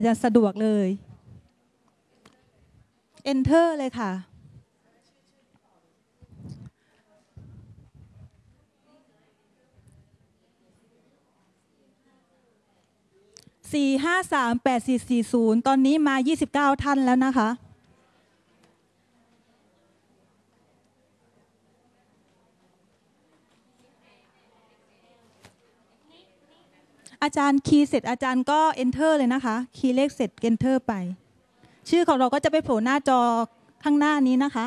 อาจารย์สะดวกเลย Enter เลยค่ะ4538440ตอนนี้มา29ท่านแล้วนะคะอาจารย์คีย์เสร็จอาจารย์ก็ Enter เลยนะคะคีย์เลขเสร็จ Enter ไปชื่อของเราก็จะไปโผล่หน้าจอข้างหน้านี้นะคะ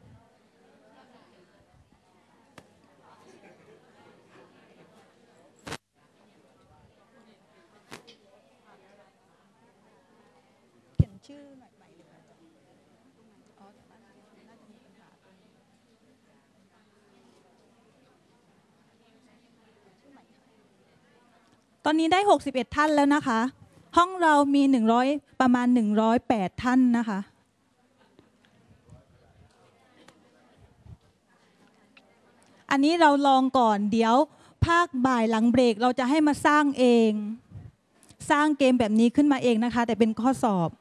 เขียนชื่อหน่อยใหม่ตอนนี้ได้61ท่านแล้วนะคะห้องเรามีประมาณ108ท่านนะคะอันนี้เราลองก่อนเดี๋ยวภาคบ่ายหลังเบรกเราจะให้มาสร้างเองสร้างเกมแบบนี้ขึ้นมาเองนะคะแต่เป็นข้อสอบ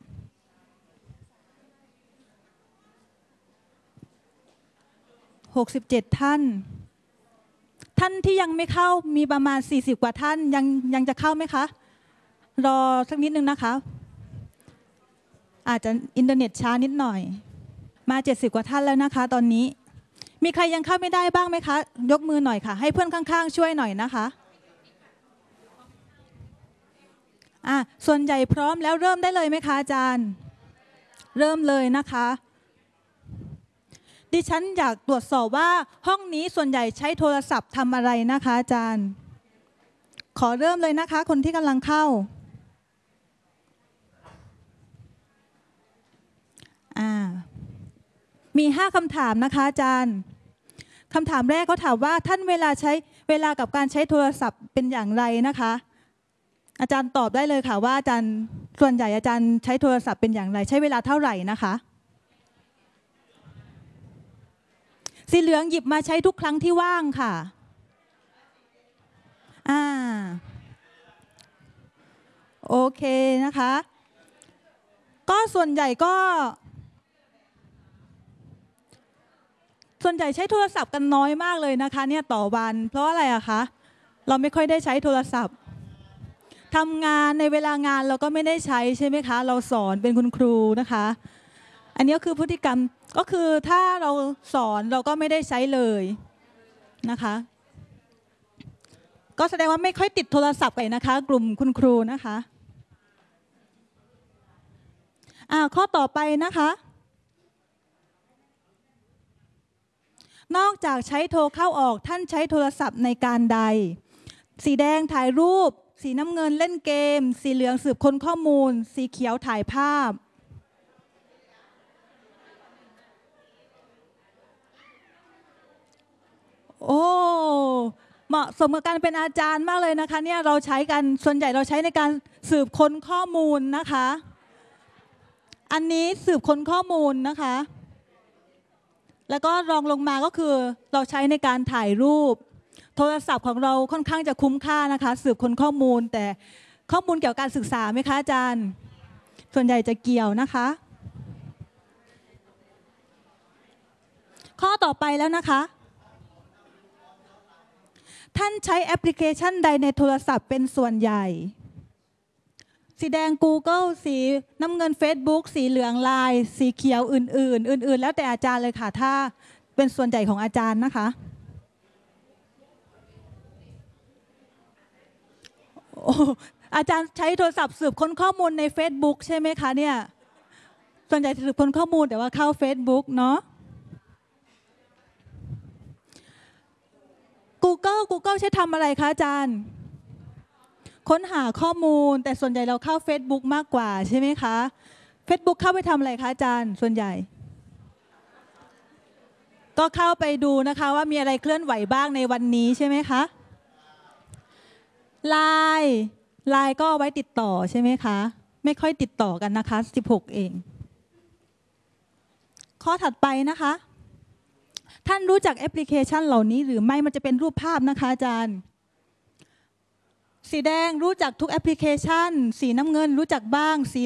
67ท่านที่ยังไม่เข้ามีประมาณ40กว่าท่านยังจะเข้าไหมคะรอสักนิดนึงนะคะอาจจะอินเทอร์เน็ตช้านิดหน่อยมา70กว่าท่านแล้วนะคะตอนนี้มีใครยังเข้าไม่ได้บ้างไหมคะยกมือหน่อยค่ะให้เพื่อนข้างๆช่วยหน่อยนะคะส่วนใหญ่พร้อมแล้วเริ่มได้เลยไหมคะอาจารย์เริ่มเลยนะคะดิฉันอยากตรวจสอบว่าห้องนี้ส่วนใหญ่ใช้โทรศัพท์ทำอะไรนะคะอาจารย์ขอเริ่มเลยนะคะคนที่กำลังเข้ามี5คำถามนะคะอาจารย์คำถามแรกเขาถามว่าท่านเวลากับการใช้โทรศัพท์เป็นอย่างไรนะคะอาจารย์ตอบได้เลยค่ะว่าอาจารย์ส่วนใหญ่อาจารย์ใช้โทรศัพท์เป็นอย่างไรใช้เวลาเท่าไหร่นะคะสีเหลืองหยิบมาใช้ทุกครั้งที่ว่างค่ะโอเคนะคะก็ส่วนใหญ่ใช้โทรศัพท์กันน้อยมากเลยนะคะเนี่ยต่อวันเพราะอะไรอะคะเราไม่ค่อยได้ใช้โทรศัพท์ทำงานในเวลางานเราก็ไม่ได้ใช้ใช่ไหมคะเราสอนเป็นคุณครูนะคะอันนี้ก็คือพฤติกรรมก็คือถ้าเราสอนเราก็ไม่ได้ใช้เลยนะคะก็แสดงว่าไม่ค่อยติดโทรศัพท์เลยนะคะกลุ่มคุณครูนะคะข้อต่อไปนะคะนอกจากใช้โทรเข้าออกท่านใช้โทรศัพท์ในการใดสีแดงถ่ายรูปสีน้ำเงินเล่นเกมสีเหลืองสืบค้นข้อมูลสีเขียวถ่ายภาพโอ้เหมาะสมกับการเป็นอาจารย์มากเลยนะคะเนี่ยเราใช้กันส่วนใหญ่เราใช้ในการสืบค้นข้อมูลนะคะอันนี้สืบค้นข้อมูลนะคะแล้วก็รองลงมาก็คือเราใช้ในการถ่ายรูปโทรศัพท์ของเราค่อนข้างจะคุ้มค่านะคะสืบค้นข้อมูลแต่ข้อมูลเกี่ยวกับการศึกษาไหมคะอาจารย์ส่วนใหญ่จะเกี่ยวนะคะข้อต่อไปแล้วนะคะท่านใช้แอปพลิเคชันใดในโทรศัพท์เป็นส่วนใหญ่สีแดง Google สีน้ำเงิน Facebook สีเหลือง LINE สีเขียวอื่นแล้วแต่อาจารย์เลยค่ะถ้าเป็นส่วนใหญ่ของอาจารย์นะคะอาจารย์ใช้โทรศัพท์สืบค้นข้อมูลใน Facebook ใช่ไหมคะเนี่ยส่วนใหญ่สืบค้นข้อมูลแต่ว่าเข้า Facebook เนาะ Google ใช้ทำอะไรคะอาจารย์ค้นหาข้อมูลแต่ส่วนใหญ่เราเข้า Facebook มากกว่าใช่ไหมคะ Facebook เข้าไปทำอะไรคะอาจารย์ส่วนใหญ่ก็เข้าไปดูนะคะว่ามีอะไรเคลื่อนไหวบ้างในวันนี้ใช่ไหมคะไลน์ก็ไว้ติดต่อใช่ไหมคะไม่ค่อยติดต่อกันนะคะ16เองข้อถัดไปนะคะท่านรู้จักแอปพลิเคชันเหล่านี้หรือไม่มันจะเป็นรูปภาพนะคะอาจารย์สีแดงรู้จักทุกแอปพลิเคชันสีน้ำเงินรู้จักบ้างสี